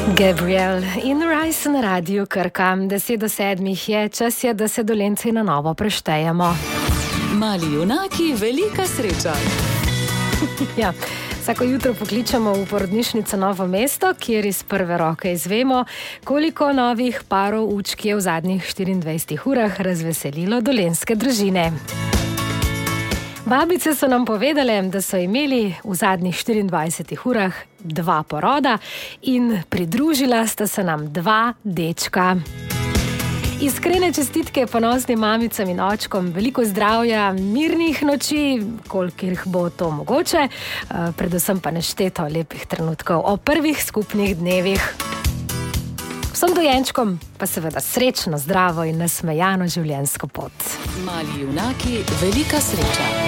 Gabriel in Rice na Radiu Krka. 6:50 je, čas je, da se Dolenci na novo preštejemo. Mali junaki, velika sreča. Ja, vsako jutro pokličemo v porodnišnico Novo mesto, kjer iz prve roke izvemo, koliko novih parov učk je v zadnjih 24 urah razveselilo dolenjske družine. Babice so nam povedale, da so imeli v zadnjih 24 urah 2 poroda in pridružila sta se nam 2 dečka. Iskrene čestitke ponosnim mamicam in očkom, veliko zdravja, mirnih noči, kolikor jih bo to mogoče, predvsem pa nešteto lepih trenutkov o prvih skupnih dnevih. Vsem dojenčkom pa seveda srečno, zdravo in nasmejano življenjsko pot. Mali junaki, velika sreča.